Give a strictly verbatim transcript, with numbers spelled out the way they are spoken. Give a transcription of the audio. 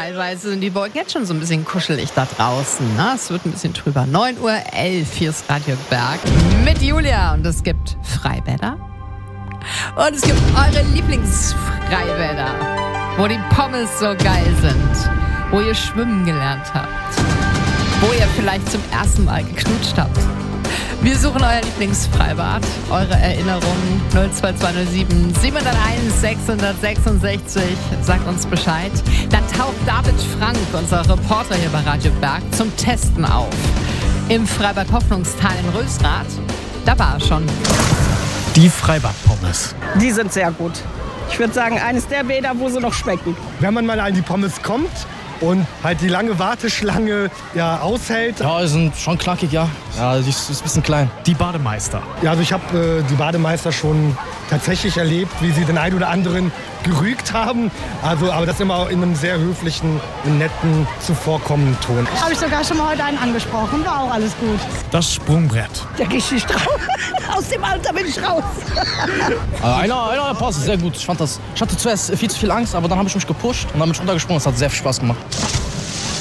teilweise sind die Wolken jetzt schon so ein bisschen kuschelig da draußen. Ne? Es wird ein bisschen trüber. neun Uhr elf, hier ist Radio Berg mit Julia. Und es gibt Freibäder. Und es gibt eure Lieblingsfreibäder, wo die Pommes so geil sind, wo ihr schwimmen gelernt habt, wo ihr vielleicht zum ersten Mal geknutscht habt. Wir suchen euer Lieblingsfreibad, eure Erinnerungen null zwei zwei null sieben sieben null eins sechs sechs sechs. Sagt uns Bescheid. Dann taucht David Frank, unser Reporter hier bei Radio Berg, zum Testen auf. Im Freibad Hoffnungstal in Rösrath. Da war er schon. Die Freibad-Pommes. Die sind sehr gut. Ich würde sagen, eines der Bäder, wo sie noch schmecken. Wenn man mal an die Pommes kommt und halt die lange Warteschlange ja, aushält. Ja, die sind schon knackig, ja. Ja, die ist, ist ein bisschen klein. Die Bademeister. Ja, also ich habe äh, die Bademeister schon tatsächlich erlebt, wie sie den einen oder anderen gerügt haben. Also, aber das immer in einem sehr höflichen, netten, zuvorkommenden Ton. Habe ich sogar schon mal heute einen angesprochen, war auch alles gut. Das Sprungbrett. Der Geschichte raus. Aus dem Alter bin ich raus. Also einer, einer passt sehr gut. Ich, fand das, ich hatte zuerst viel zu viel Angst, aber dann habe ich mich gepusht und dann bin ich runtergesprungen. Das hat sehr viel Spaß gemacht.